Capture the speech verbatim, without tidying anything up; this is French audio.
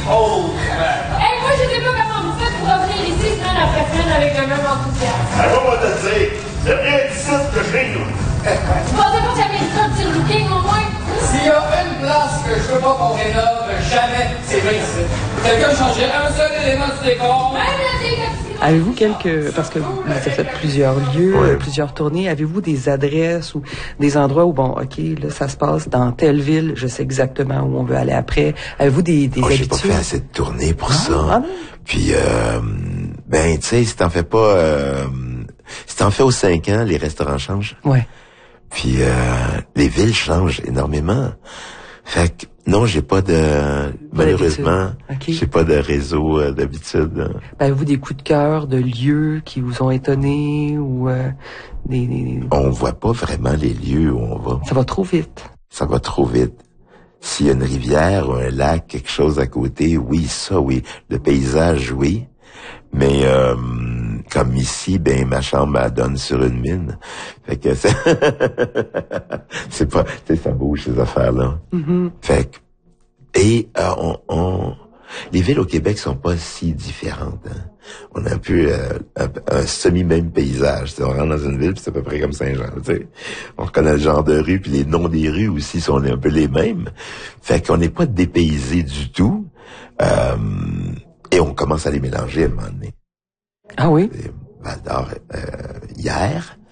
Oh, crap! Hey, moi, je sais pas comment vous faites pour revenir ici semaine après semaine avec le même enthousiasme. Alors, on va te dire, c'est rien d'ici que chez nous. Vous pensez pas que j'avais une sorte de looking au moins? S'il y a une place que je veux pas qu'on rénove, jamais, c'est bien ici. Quelqu'un changeait un seul élément du décor. Même la dégueulasse. Avez-vous quelques, parce que vous avez fait plusieurs lieux, Ouais. plusieurs tournées, avez-vous des adresses ou des endroits où, bon, OK, là, ça se passe dans telle ville, je sais exactement où on veut aller après. Avez-vous des, des Oh, j'ai habitudes? pas fait assez de tournées pour Ah, ça. ah non? Puis, euh, ben, tu sais, si t'en fais pas, euh, si t'en fais aux cinq ans, les restaurants changent. Ouais. Puis, euh, les villes changent énormément. Fait que, non, j'ai pas de, malheureusement, Ok. j'ai pas de réseau euh, d'habitude. Ben, avez-vous des coups de cœur de lieux qui vous ont étonné ou euh, des, des... On voit pas vraiment les lieux où on va. Ça va trop vite. Ça va trop vite. S'il y a une rivière ou un lac, quelque chose à côté, oui, ça, oui. Le paysage, oui. Mais euh, comme ici, ben ma chambre elle donne sur une mine. Fait que c'est c'est pas, tu sais, ça bouge ces affaires-là. Mm-hmm. Fait que et euh, on, on les villes au Québec sont pas si différentes. Hein. On a un peu euh, un, un semi-même paysage. T'sais, on rentre dans une ville, puis c'est à peu près comme Saint-Jean. T'sais. On reconnaît le genre de rue, puis les noms des rues aussi sont un peu les mêmes. Fait qu'on n'est pas dépaysé du tout. Euh, et on commence à les mélanger à un moment donné. Ah oui? Val d'Or euh, hier,